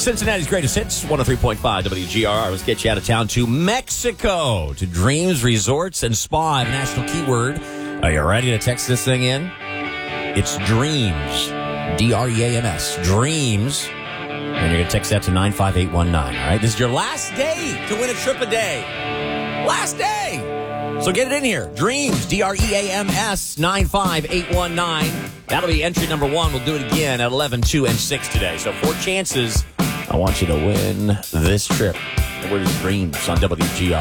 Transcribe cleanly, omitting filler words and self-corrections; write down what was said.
Cincinnati's greatest hits, 103.5 WGR. Let's get you out of town to Mexico, to Dreams Resorts and Spa. I have a national keyword. Are you ready to text this thing in? It's Dreams. D-R-E-A-M-S. Dreams. And you're going to text that to 95819. All right? This is your last day to win a trip a day. Last day. So get it in here. Dreams. D-R-E-A-M-S. 95819. That'll be entry number 1. We'll do it again at 11, 2, and 6 today. So 4 chances. I want you to win this trip. The word is Dreams on WGR.